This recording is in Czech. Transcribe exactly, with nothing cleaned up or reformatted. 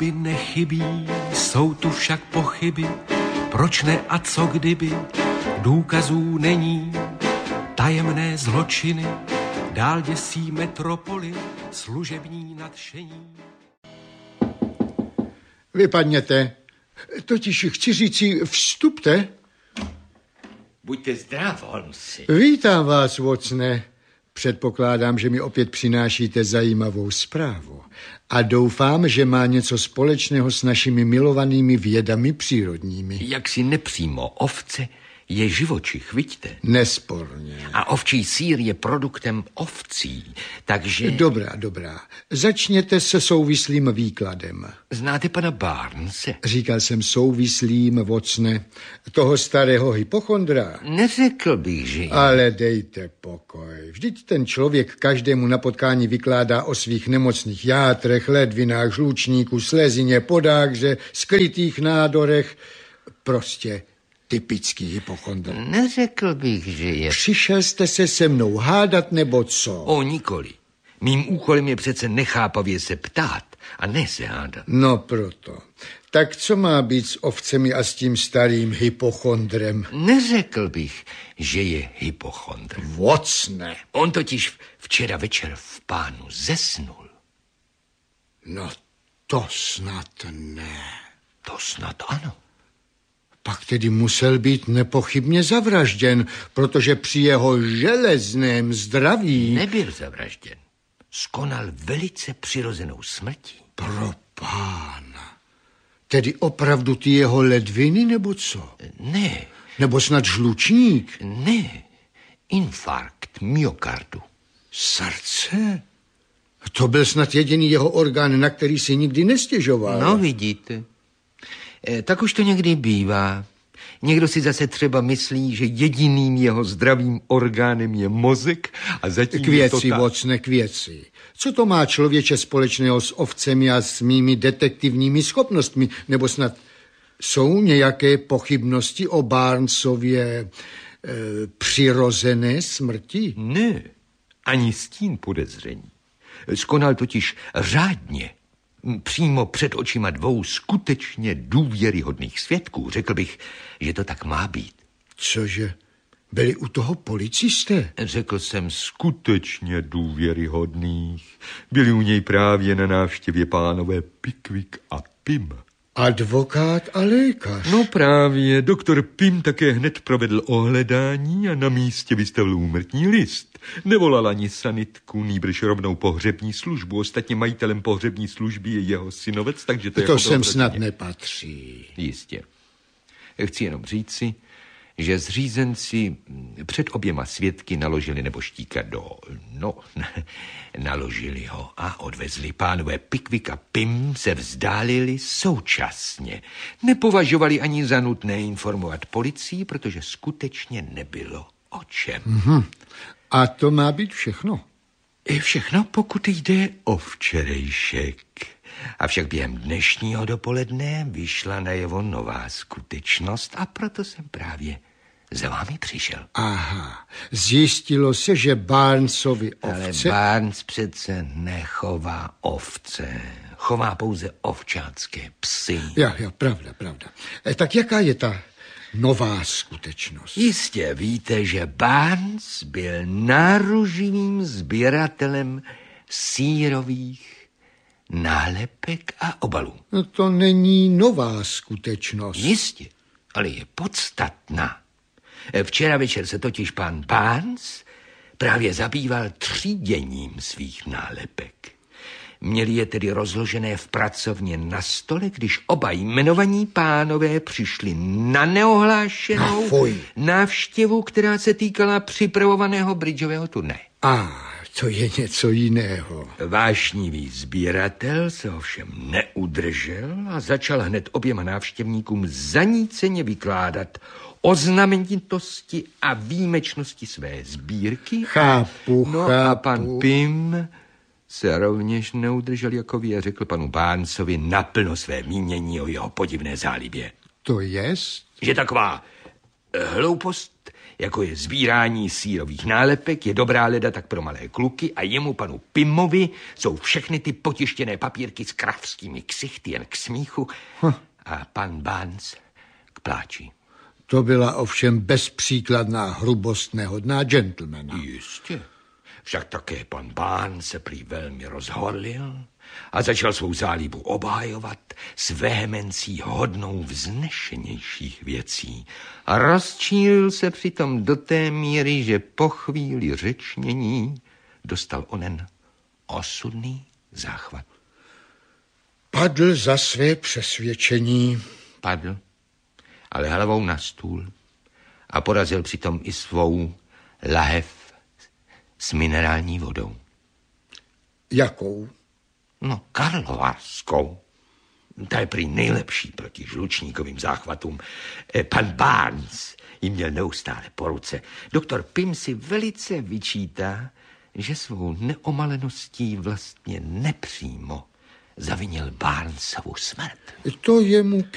by nechybí, jsou tu však pochyby, proč ne a co kdyby, důkazů není, tajemné zločiny, dál děsí metropoli, služební nadšení. Vypadněte, totiž chci říci, vstupte. Buďte zdrav, Holmesi. Vítám vás, Watsone. Předpokládám, že mi opět přinášíte zajímavou zprávu. A doufám, že má něco společného s našimi milovanými vědami přírodními. Jak si nepřímo, ovce je živočich, vidíte? Nesporně. A ovčí sýr je produktem ovcí, takže... Dobrá, dobrá. Začněte se souvislým výkladem. Znáte pana Barnese? Říkal jsem souvislým, Watsone, toho starého hypochondra. Neřekl bych, že... Ale dejte pokoj. Vždyť ten člověk každému na potkání vykládá o svých nemocných játrech, ledvinách, žlučníku, slezině, podákře, skrytých nádorech. Prostě... typický hypochondr. Neřekl bych, že je... Přišel jste se se mnou hádat, nebo co? O, nikoli. Mým úkolem je přece nechápavě se ptát a ne se hádat. No proto. Tak co má být s ovcemi a s tím starým hypochondrem? Neřekl bych, že je hypochondr. Watsone. On totiž včera večer v Pánu zesnul. No to snad ne. To snad ano. Pak tedy musel být nepochybně zavražděn, protože při jeho železném zdraví... Nebyl zavražděn. Skonal velice přirozenou smrtí. Pro pána. Tedy opravdu ty jeho ledviny, nebo co? Ne. Nebo snad žlučník? Ne. Infarkt myokardu. Srdce? To byl snad jediný jeho orgán, na který si nikdy nestěžoval. No, vidíte. E, tak už to někdy bývá. Někdo si zase třeba myslí, že jediným jeho zdravým orgánem je mozek a zatím k věci, je to tak. Watsone, k věci. Co to má člověče společného s ovcemi a s mými detektivními schopnostmi? Nebo snad jsou nějaké pochybnosti o Barnesově e, přirozené smrti? Ne, ani stín podezření. Skonal totiž řádně. Přímo před očima dvou skutečně důvěryhodných svědků. Řekl bych, že to tak má být. Cože? Byli u toho policisté? Řekl jsem skutečně důvěryhodných. Byli u něj právě na návštěvě pánové Pickwick a Pym. Advokát a lékař. No právě, doktor Pym také hned provedl ohledání a na místě vystavil úmrtní list. Nevolal ani sanitku, nýbrž rovnou pohřební službu. Ostatně majitelem pohřební služby je jeho synovec, takže to, to jako sem snad nepatří. Jistě. Chci jenom říci, že zřízenci před oběma svědky naložili neboštíka do... No, naložili ho a odvezli. Pánové Pickwick a Pym se vzdálili současně. Nepovažovali ani za nutné informovat policii, protože skutečně nebylo o čem. Mm-hmm. A to má být všechno? Je všechno, pokud jde o včerejšek. Avšak během dnešního dopoledne vyšla najevo nová skutečnost a proto jsem právě za vámi přišel. Aha, zjistilo se, že Barnesovi ovce... Ale Barnes přece nechová ovce. Chová pouze ovčácké psy. Ja, ja, pravda, pravda. E, tak jaká je ta nová skutečnost? Jistě víte, že Barnes byl náruživým sběratelem sýrových nálepek a obalů. No to není nová skutečnost. Jistě, ale je podstatná. Včera večer se totiž pan Barnes právě zabýval tříděním svých nálepek. Měli je tedy rozložené v pracovně na stole, když oba jmenovaní pánové přišli na neohlášenou no, návštěvu, která se týkala připravovaného bridžového turnaje. A to je něco jiného. Vášnivý sběratel se ovšem neudržel a začal hned oběma návštěvníkům zaníceně vykládat o znamenitosti a výjimečnosti své sbírky. Chápu, no chápu. A pan Pym se rovněž neudržel jako vy a řekl panu Barnesovi naplno své mínění o jeho podivné zálibě. To jest? Že taková hloupost jako je sbírání sýrových nálepek, je dobrá leda tak pro malé kluky a jemu panu Pimovi jsou všechny ty potištěné papírky s kravskými ksichty jen k smíchu hm. a pan Barnes k pláči. To byla ovšem bezpříkladná hrubost nehodná gentlemana. Jistě. Však také pan Barnes se prý velmi rozhorlil a začal svou zálibu obhajovat s vehemencí hodnou vznešenějších věcí. A rozčílil se přitom do té míry, že po chvíli řečnění dostal onen osudný záchvat. Padl za své přesvědčení. Padl, ale hlavou na stůl a porazil přitom i svou lahev s minerální vodou. Jakou? No, karlovarskou. Ta je prý nejlepší proti žlučníkovým záchvatům. Pan Barnes ji měl neustále po ruce. Doktor Pym si velice vyčítá, že svou neomaleností vlastně nepřímo zavinil Barnesovu smrt. To je mu